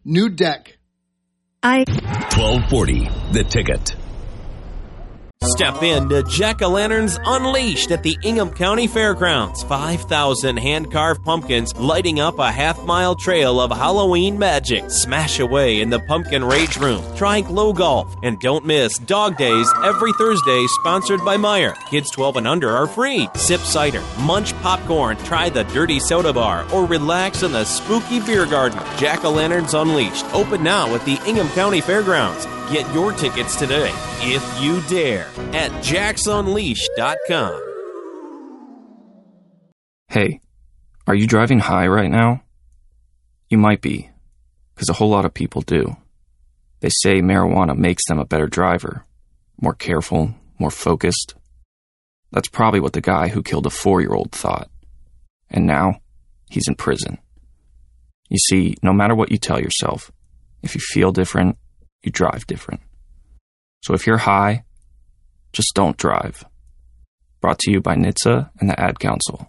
new deck. 1240, The Ticket. Step in to Jack-O-Lanterns Unleashed at the Ingham County Fairgrounds. 5,000 hand-carved pumpkins lighting up a half-mile trail of Halloween magic. Smash away in the Pumpkin Rage Room. Try Glow Golf. And don't miss Dog Days every Thursday, sponsored by Meijer. Kids 12 and under are free. Sip cider, munch popcorn, try the Dirty Soda Bar, or relax in the spooky beer garden. Jack-O-Lanterns Unleashed. Open now at the Ingham County Fairgrounds. Get your tickets today, if you dare, at jacksunleashed.com. Hey, are you driving high right now? You might be, because a whole lot of people do. They say marijuana makes them a better driver, more careful, more focused. That's probably what the guy who killed a 4-year-old thought. And now, he's in prison. You see, no matter what you tell yourself, if you feel different, you drive different. So if you're high, just don't drive. Brought to you by NHTSA and the Ad Council.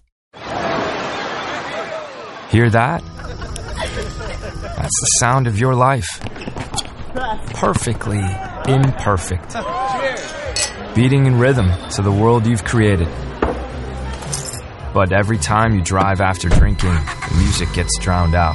Hear that? That's the sound of your life. Perfectly imperfect. Beating in rhythm to the world you've created. But every time you drive after drinking, the music gets drowned out.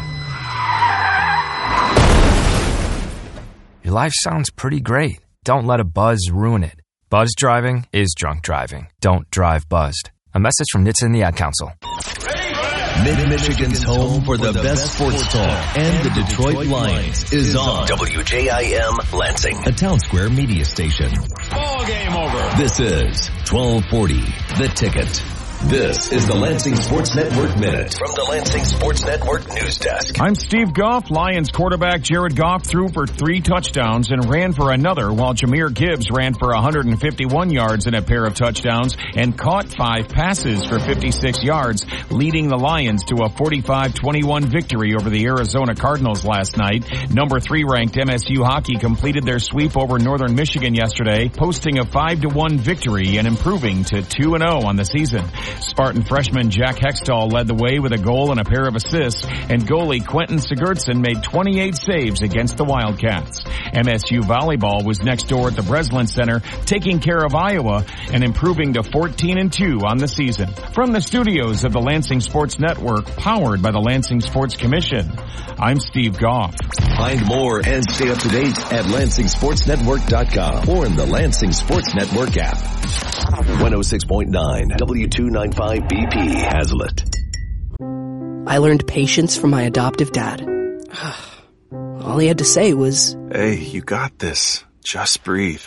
Your life sounds pretty great. Don't let a buzz ruin it. Buzz driving is drunk driving. Don't drive buzzed. A message from NHTSA and the Ad Council. Mid-Michigan's home for the best sports talk and the Detroit Lions is on WJIM Lansing, a Town Square media station. Ball game over. This is 1240, The Ticket. This is the Lansing Sports Network Minute from the Lansing Sports Network News Desk. I'm Steve Goff. Lions quarterback Jared Goff threw for 3 touchdowns and ran for another, while Jahmyr Gibbs ran for 151 yards and a pair of touchdowns and caught 5 passes for 56 yards, leading the Lions to a 45-21 victory over the Arizona Cardinals last night. Number 3 ranked MSU hockey completed their sweep over Northern Michigan yesterday, posting a 5-1 victory and improving to 2-0 on the season. Spartan freshman Jack Hextall led the way with a goal and a pair of assists, and goalie Quentin Sigurdsson made 28 saves against the Wildcats. MSU volleyball was next door at the Breslin Center, taking care of Iowa and improving to 14-2 on the season. From the studios of the Lansing Sports Network, powered by the Lansing Sports Commission, I'm Steve Goff. Find more and stay up to date at LansingSportsNetwork.com or in the Lansing Sports Network app. 106.9 W295 BP Hazlitt. I learned patience from my adoptive dad. All he had to say was, "Hey, you got this. Just breathe."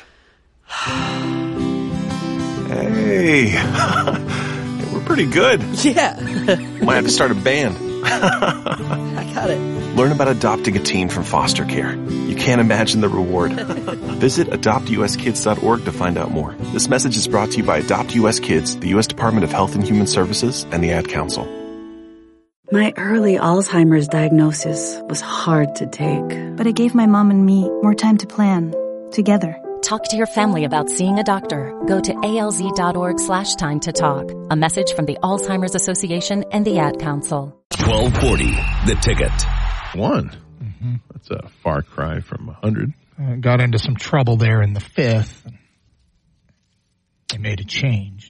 Hey, we're pretty good. yeah. Might have to start a band. I got it. Learn about adopting a teen from foster care. You can't imagine the reward. Visit adoptuskids.org to find out more. This message is brought to you by Adopt US Kids, the U.S. Department of Health and Human Services, and the Ad Council. My early Alzheimer's diagnosis was hard to take. But it gave my mom and me more time to plan, together. Talk to your family about seeing a doctor. Go to alz.org/time to talk. A message from the Alzheimer's Association and the Ad Council. 1240, The Ticket. 1. That's a far cry from 100. Got into some trouble there in the 5th. They made a change.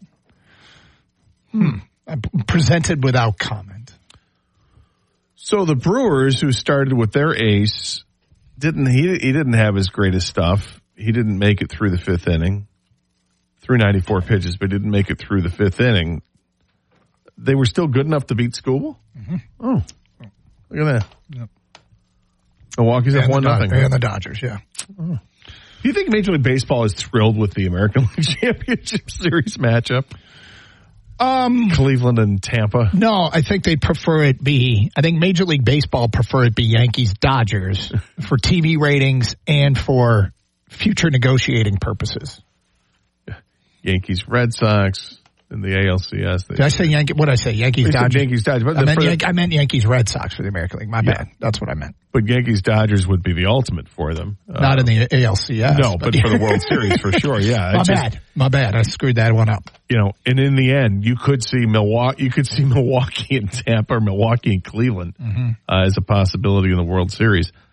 Presented without comment. So the Brewers, who started with their ace, he didn't have his greatest stuff. He didn't make it through the 5th inning. 394 pitches, but didn't make it through the 5th inning. They were still good enough to beat Scooball? Oh, look at that. Yep. Milwaukee's at 1-0. And the Dodgers, yeah. Oh. Do you think Major League Baseball is thrilled with the American League Championship Series matchup? Cleveland and Tampa? No, I think they prefer it be, I think Major League Baseball prefer it be Yankees-Dodgers for TV ratings and for future negotiating purposes. Yankees-Red Sox in the ALCS. Did I say Yankees? What did I say? Yankees-Dodgers? Yankees-Dodgers. I meant Yankees-Red Sox for the American League. My bad. That's what I meant. But Yankees-Dodgers would be the ultimate for them. Not in the ALCS. No, but for the World Series for sure, yeah. My bad. I screwed that one up. You know, and in the end, you could see Milwaukee and Tampa, or Milwaukee and Cleveland as a possibility in the World Series.